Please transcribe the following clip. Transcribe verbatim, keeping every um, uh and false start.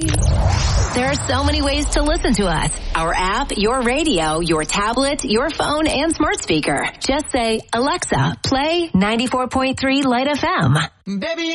There are so many ways to listen to us. Our app, your radio, your tablet, your phone, and smart speaker. Just say, Alexa, play ninety-four point three Light F M. Baby.